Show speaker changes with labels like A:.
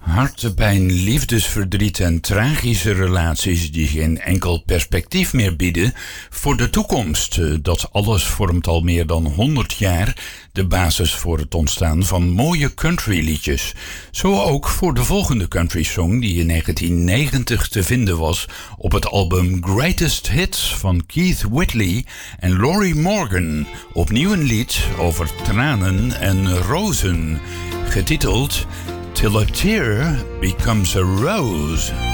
A: Hartepijn, liefdesverdriet en tragische relaties die geen enkel perspectief meer bieden voor de toekomst. Dat alles vormt al meer dan 100 jaar de basis voor het ontstaan van mooie countryliedjes. Zo ook voor de volgende country song die in 1990 te vinden was op het album Greatest Hits van Keith Whitley en Lorrie Morgan. Opnieuw een lied over tranen en rozen, getiteld Till a Tear Becomes a Rose.